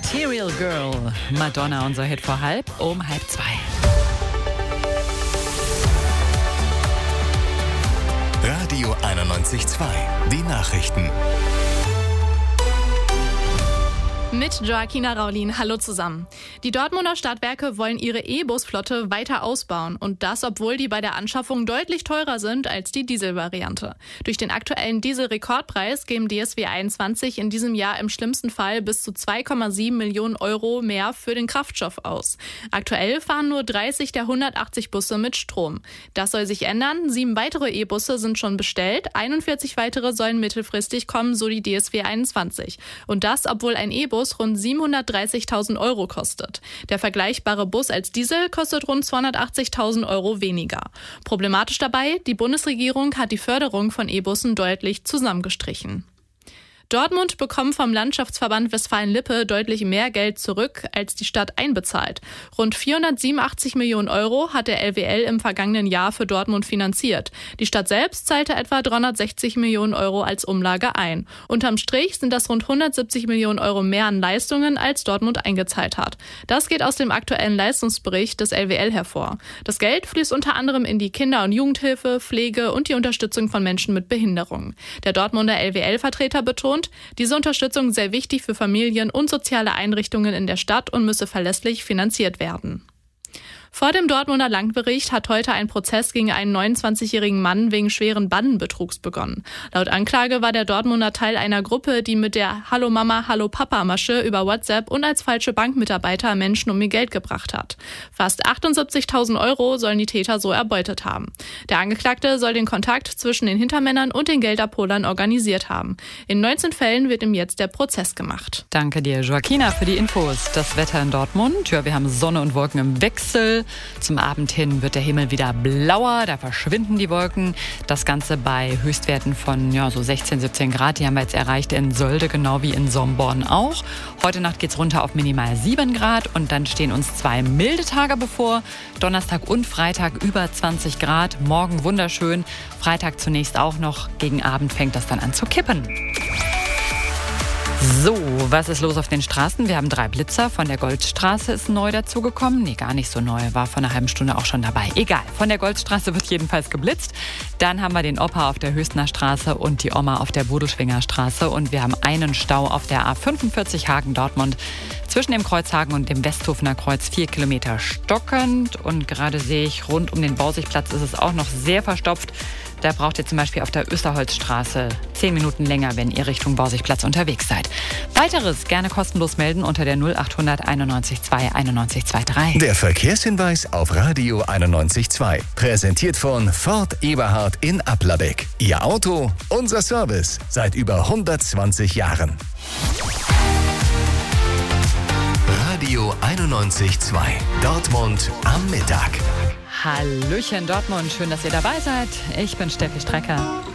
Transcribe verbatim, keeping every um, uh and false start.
Material Girl, Madonna, unser Hit vor halb, um halb zwei. Radio einundneunzig Komma zwei, die Nachrichten. Mit Joaquina Raulin. Hallo zusammen. Die Dortmunder Stadtwerke wollen ihre E-Bus-Flotte weiter ausbauen. Und das, obwohl die bei der Anschaffung deutlich teurer sind als die Dieselvariante. Durch den aktuellen Dieselrekordpreis geben D S W einundzwanzig in diesem Jahr im schlimmsten Fall bis zu zwei Komma sieben Millionen Euro mehr für den Kraftstoff aus. Aktuell fahren nur dreißig der hundertachtzig Busse mit Strom. Das soll sich ändern. Sieben weitere E-Busse sind schon bestellt. einundvierzig weitere sollen mittelfristig kommen, so die D S W einundzwanzig. Und das, obwohl ein E-Bus rund siebenhundertdreißigtausend Euro kostet. Der vergleichbare Bus als Diesel kostet rund zweihundertachtzigtausend Euro weniger. Problematisch dabei, die Bundesregierung hat die Förderung von E-Bussen deutlich zusammengestrichen. Dortmund bekommt vom Landschaftsverband Westfalen-Lippe deutlich mehr Geld zurück, als die Stadt einbezahlt. Rund vierhundertsiebenundachtzig Millionen Euro hat der L W L im vergangenen Jahr für Dortmund finanziert. Die Stadt selbst zahlte etwa dreihundertsechzig Millionen Euro als Umlage ein. Unterm Strich sind das rund hundertsiebzig Millionen Euro mehr an Leistungen, als Dortmund eingezahlt hat. Das geht aus dem aktuellen Leistungsbericht des L W L hervor. Das Geld fließt unter anderem in die Kinder- und Jugendhilfe, Pflege und die Unterstützung von Menschen mit Behinderungen. Der Dortmunder L W L-Vertreter betont, diese Unterstützung sei wichtig für Familien und soziale Einrichtungen in der Stadt und müsse verlässlich finanziert werden. Vor dem Dortmunder Landgericht hat heute ein Prozess gegen einen neunundzwanzigjährigen Mann wegen schweren Bandenbetrugs begonnen. Laut Anklage war der Dortmunder Teil einer Gruppe, die mit der Hallo Mama, Hallo Papa Masche über WhatsApp und als falsche Bankmitarbeiter Menschen um ihr Geld gebracht hat. Fast achtundsiebzigtausend Euro sollen die Täter so erbeutet haben. Der Angeklagte soll den Kontakt zwischen den Hintermännern und den Geldabholern organisiert haben. In neunzehn Fällen wird ihm jetzt der Prozess gemacht. Danke dir, Joaquina, für die Infos. Das Wetter in Dortmund, ja, wir haben Sonne und Wolken im Wechsel. Zum Abend hin wird der Himmel wieder blauer, da verschwinden die Wolken. Das Ganze bei Höchstwerten von ja, so sechzehn, siebzehn Grad. Die haben wir jetzt erreicht in Sölde, genau wie in Somborn auch. Heute Nacht geht's runter auf minimal sieben Grad und dann stehen uns zwei milde Tage bevor. Donnerstag und Freitag über zwanzig Grad. Morgen wunderschön. Freitag zunächst auch noch. Gegen Abend fängt das dann an zu kippen. So, was ist los auf den Straßen? Wir haben drei Blitzer. Von der Goldstraße ist neu dazugekommen. Nee, gar nicht so neu. War vor einer halben Stunde auch schon dabei. Egal, von der Goldstraße wird jedenfalls geblitzt. Dann haben wir den Opa auf der Höchstner Straße und die Oma auf der Bodelschwinger Straße. Und wir haben einen Stau auf der A fünfundvierzig Hagen-Dortmund. Zwischen dem Kreuzhagen und dem Westhofener Kreuz vier Kilometer stockend. Und gerade sehe ich, rund um den Borsigplatz ist es auch noch sehr verstopft. Da braucht ihr zum Beispiel auf der Österholzstraße zehn Minuten länger, wenn ihr Richtung Borsigplatz unterwegs seid. Weiteres gerne kostenlos melden unter der null achthundert einundneunzig zwei einundneunzig dreiundzwanzig. Der Verkehrshinweis auf Radio einundneunzig Komma zwei. Präsentiert von Ford Eberhard in Applerbeck. Ihr Auto, unser Service. Seit über hundertzwanzig Jahren. Radio einundneunzig Komma zwei. Dortmund am Mittag. Hallöchen Dortmund, schön, dass ihr dabei seid. Ich bin Steffi Strecker.